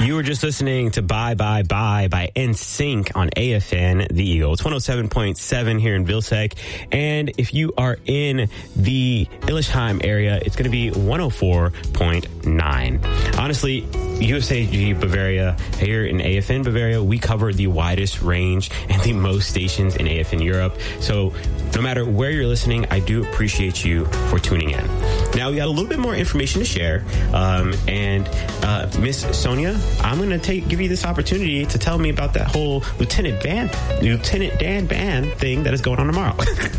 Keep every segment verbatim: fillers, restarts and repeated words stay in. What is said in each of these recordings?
You were just listening to Bye Bye Bye by N Sync on A F N The Eagle. It's one oh seven point seven here in Vilseck. And if you are in the Illesheim area, it's going to be one oh four point nine. Honestly, U S A G Bavaria here in A F N Bavaria, we cover the widest range and the most stations in A F N Europe. So no matter where you're listening, I do appreciate you for tuning in. Now, we got a little bit more information to share. Um, and uh, Miss Sonia, I'm going to take give you this opportunity to tell me about that whole Lieutenant Band, Lieutenant Dan Band thing that is going on tomorrow.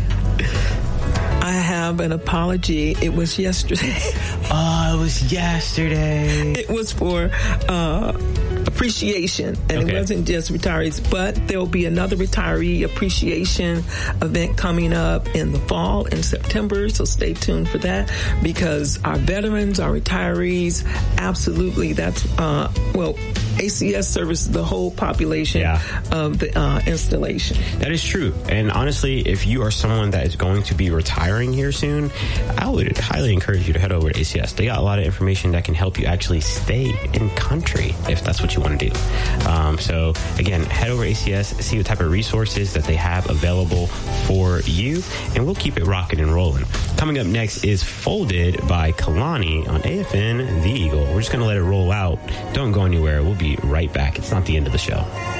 I have an apology. It was yesterday. Oh, it was yesterday. It was for uh, appreciation, and okay. It wasn't just retirees, but there'll be another retiree appreciation event coming up in the fall in September, so stay tuned for that, because our veterans, our retirees, absolutely, that's, uh, well, A C S services the whole population yeah. of the uh, installation. That is true. And honestly, if you are someone that is going to be retiring here soon, I would highly encourage you to head over to A C S. They got a lot of information that can help you actually stay in country if that's what you want to do. Um, so again, head over to A C S, see what type of resources that they have available for you, and we'll keep it rocking and rolling. Coming up next is Folded by Kalani on A F N The Eagle. We're just going to let it roll out. Don't go anywhere. We'll be right back. It's not the end of the show.